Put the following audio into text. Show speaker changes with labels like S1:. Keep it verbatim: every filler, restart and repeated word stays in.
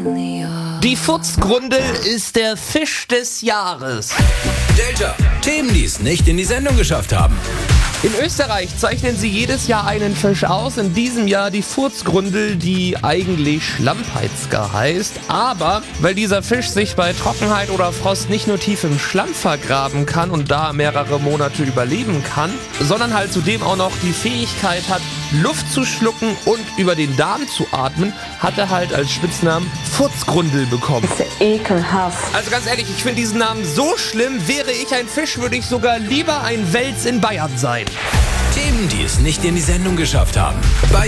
S1: Die Furzgrundel ist der Fisch des Jahres.
S2: Delta, Themen, die es nicht in die Sendung geschafft haben.
S1: In Österreich zeichnen sie jedes Jahr einen Fisch aus. In diesem Jahr die Furzgrundel, die eigentlich Schlammpeitzger heißt. Aber weil dieser Fisch sich bei Trockenheit oder Frost nicht nur tief im Schlamm vergraben kann und da mehrere Monate überleben kann, sondern halt zudem auch noch die Fähigkeit hat, Luft zu schlucken und über den Darm zu atmen, hat er halt als Spitznamen Furzgrundel bekommen.
S3: Das ist ekelhaft.
S1: Also ganz ehrlich, ich finde diesen Namen so schlimm. Wäre ich ein Fisch, würde ich sogar lieber ein Wels in Bayern sein.
S2: Themen, die es nicht in die Sendung geschafft haben. Bei